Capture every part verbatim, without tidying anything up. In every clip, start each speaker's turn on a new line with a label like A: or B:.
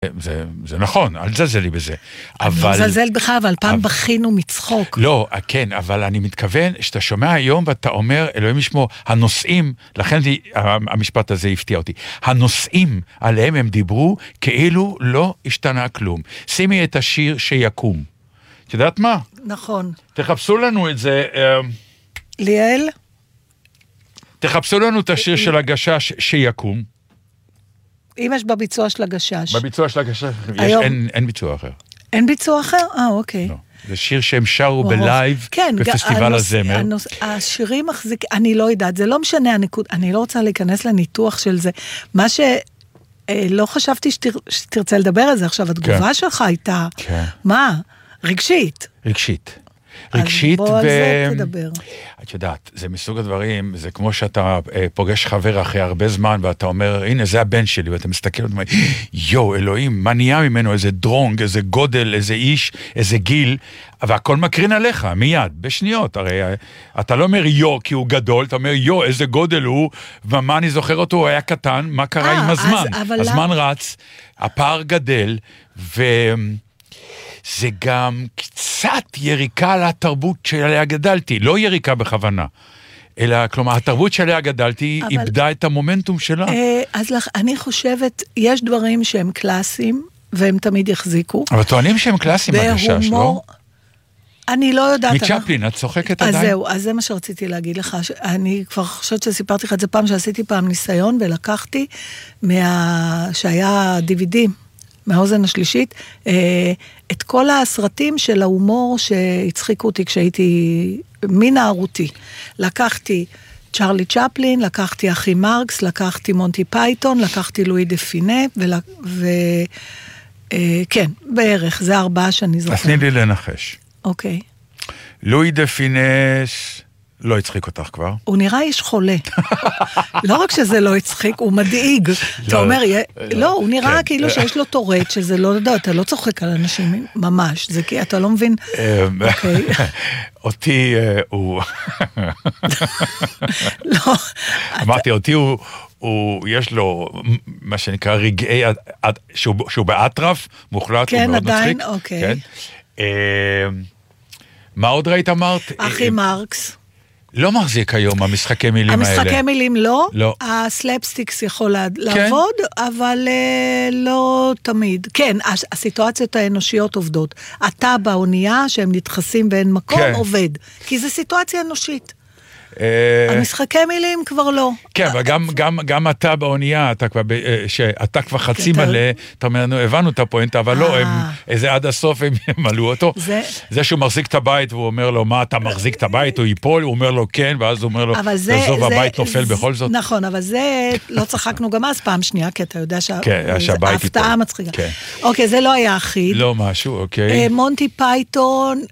A: זה, זה נכון, אל תזלזל לי בזה. אבל...
B: אני מזלזל בך, אבל פעם אבל... בכינו מצחוק.
A: לא, כן, אבל אני מתכוון שאתה שומע היום ואתה אומר, אלוהים ישמור, הנושאים, לכן זה, המשפט הזה הפתיע אותי, הנושאים עליהם הם דיברו כאילו לא השתנה כלום. שימי את השיר שיקום. את יודעת מה?
B: נכון.
A: תחפשו לנו את זה.
B: ליאל?
A: תחפשו לנו את השיר של הגשש שיקום.
B: אם יש בביצוע של הגשש.
A: בביצוע של הגשש, היום... אין, אין ביצוע אחר.
B: אין ביצוע אחר? אה, אוקיי.
A: לא. זה שיר שהם שרו בלייב,
B: כן,
A: בפסטיבל
B: הנוס,
A: הזמר.
B: הנוס, השירים מחזיק, אני לא יודעת, זה לא משנה הנקוד, אני לא רוצה להיכנס לניתוח של זה. מה ש... לא חשבתי שתר, שתרצה לדבר על זה עכשיו, התגובה כן. שלך הייתה, כן. מה? רגשית.
A: רגשית. רגשית
B: ו... על זה תדבר.
A: את יודעת, זה מסוג הדברים, זה כמו שאתה פוגש חבר אחרי הרבה זמן, ואתה אומר, הנה, זה הבן שלי, ואתה מסתכל ואתה אומר, יו, אלוהים, מה נהיה ממנו? איזה דרונג, איזה גודל, איזה איש, איזה גיל, והכל מקרין עליך, מיד, בשניות. הרי אתה לא אומר יו, כי הוא גדול, אתה אומר, יו, איזה גודל הוא, ומה אני זוכר אותו, הוא היה קטן, מה קרה עם הזמן? הזמן רץ, הפער גדל, ו... זה גם קצת יריקה על התרבות שעליה גדלתי, לא יריקה בכוונה, אלא, כלומר, התרבות שעליה גדלתי אבל, איבדה את המומנטום שלה.
B: אז לך, אני חושבת, יש דברים שהם קלאסיים, והם תמיד יחזיקו.
A: אבל טוענים שהם קלאסיים, הגשש, לא?
B: אני לא יודעת.
A: מצ'פלין, את צוחקת עדיין?
B: אז זהו, אז זה מה שרציתי להגיד לך. אני כבר חושבת שסיפרתי לך את זה פעם, שעשיתי פעם ניסיון, ולקחתי מה... שהיה די וי די, מהאוזן השלישית, את כל הסרטים של ההומור שהצחיקו אותי כשהייתי מנערותי. לקחתי צ'רלי צ'פלין, לקחתי אחי מרקס, לקחתי מונטי פייתון, לקחתי לואי דה פינה, וכן, בערך, זה ארבעה שאני זוכר.
A: אז תני לי לנחש.
B: אוקיי.
A: לואי דה פינס... לא הצחיק אותך כבר.
B: הוא נראה איש חולה. לא רק שזה לא הצחיק, הוא מדאיג. אתה אומר, לא, הוא נראה כאילו שיש לו טורט, שזה לא יודע, אתה לא צוחק על אנשים ממש, זה כי אתה לא מבין.
A: אותי הוא...
B: לא.
A: אמרתי, אותי הוא, יש לו מה שנקרא רגעי, שהוא באטרף, מוחלט, הוא מאוד מצחיק.
B: כן, עדיין, אוקיי.
A: מה עוד ראית אמרת?
B: אחי מרקס.
A: לא מחזיק היום המשחקי מילים האלה.
B: המשחקי מילים לא,
A: לא.
B: הסלפסטיקס יכול לעבוד, כן. אבל uh, לא תמיד. כן, הסיטואציות האנושיות עובדות. אתה באונייה שהם נדחסים ואין מקום כן. עובד, כי זו סיטואציה אנושית. המשחקי מילים כבר לא.
A: כן, וגם גם, גם אתה באונייה, אתה כבר, שאתה כבר חצי מלא, אתה אומר, נו, הבנו את הפואנטה, אבל לא, הם, איזה עד הסוף הם מלאו אותו. זה שהוא מחזיק את הבית, והוא אומר לו, מה, אתה מחזיק את הבית, הוא ייפול, הוא אומר לו, כן, ואז הוא אומר לו, תעזוב, הבית נופל בכל זאת.
B: נכון, אבל זה, לא צחקנו גם אז פעם שנייה, כי אתה יודע שההפתעה מצחיקה. אוקיי, זה לא היה אחיד.
A: לא משהו, אוקיי.
B: מונטי פייתון,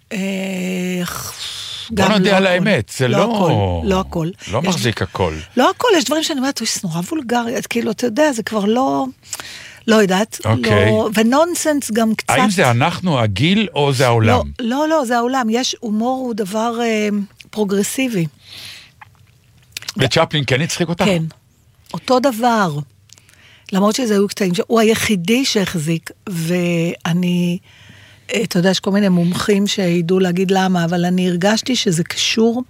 A: בוא נדע על האמת, זה לא...
B: לא הכל.
A: לא מחזיק הכל.
B: לא הכל, יש דברים שאני אומרת, זה נורא וולגרי, כאילו, אתה יודע, זה כבר לא... לא יודעת.
A: אוקיי.
B: ונונסנס גם קצת...
A: האם זה אנחנו, הגיל, או זה העולם?
B: לא, לא, זה העולם. יש, הומור הוא דבר פרוגרסיבי.
A: וצ'פלין כן הצחיק אותך?
B: כן. אותו דבר. למרות שזה היו קטעים, הוא היחידי שהחזיק, ואני... אתה יודע, יש כל מיני מומחים שידעו להגיד למה, אבל אני הרגשתי שזה קשור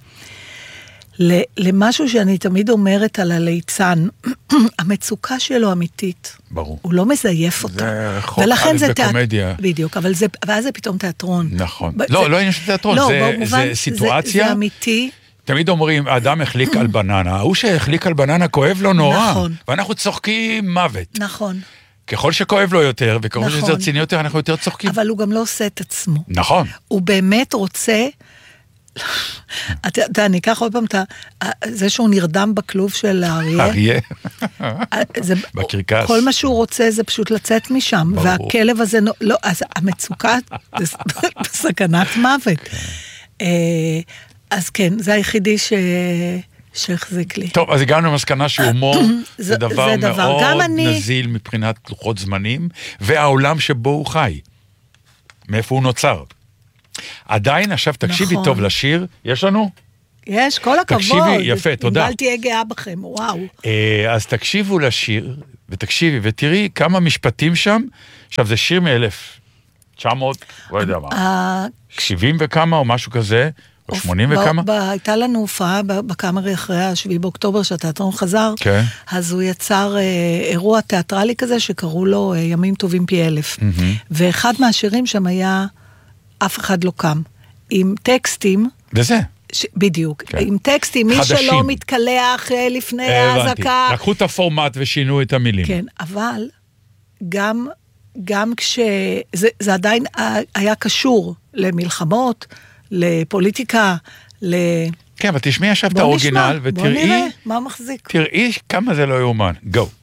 B: למשהו שאני תמיד אומרת על הליצן, המצוקה שלו אמיתית.
A: ברור.
B: הוא לא מזייף אותה.
A: זה חוק א' בקומדיה.
B: בדיוק, אבל זה, ואז זה פתאום תיאטרון.
A: נכון. לא, לא עניין של תיאטרון, זה סיטואציה.
B: זה אמיתי.
A: תמיד אומרים, האדם החליק על בננה, הוא שהחליק על בננה כואב לו נורא.
B: נכון.
A: ואנחנו צוחקים מוות.
B: נכון.
A: ככל שכואב לו יותר, וככל שזה רציני יותר, אנחנו יותר צוחקים.
B: אבל הוא גם לא עושה את עצמו.
A: נכון.
B: הוא באמת רוצה, אתה יודע, אני אקח עוד פעם את זה שהוא נרדם בכלוב של האריה.
A: אריה. בקרקס.
B: כל מה שהוא רוצה זה פשוט לצאת משם, והכלב הזה, לא, אז המצוקה, זה סכנת מוות. אז כן, זה היחידי ש... שהחזיק לי.
A: טוב, אז הגענו למסקנה שהומור זה דבר מאוד נזיל מבחינת לוחות זמנים, והעולם שבו הוא חי. מאיפה הוא נוצר. עדיין, עכשיו תקשיבי טוב לשיר, יש לנו?
B: יש, כל הכבוד.
A: תקשיבי, יפה, תודה.
B: אם תהיה גאה בכם, וואו.
A: אז תקשיבו לשיר, ותקשיבי, ותראי כמה משפטים שם. עכשיו, זה שיר מ-אלף תשע מאות, לא יודע מה, שבעים וכמה או משהו כזה, או שמונים וכמה?
B: הייתה לנו הופעה בקאמרי אחרי השביעי באוקטובר, שהתיאטרון חזר, אז הוא יצר אירוע תיאטרלי כזה, שקראו לו ימים טובים פי אלף. ואחד מהשירים שם היה, אף אחד לא קם, עם טקסטים.
A: וזה?
B: בדיוק, עם טקסטים, מי שלא מתקלח לפני ההזקה.
A: לקחו את הפורמט ושינו את המילים.
B: כן, אבל גם... גם כש... זה, זה עדיין היה קשור למלחמות, לפוליטיקה, ל...
A: כן, אבל תשמעי עכשיו את האורגינל, ותראי...
B: בוא נראה, מה מחזיק.
A: תראי כמה זה לא יאומן. גו.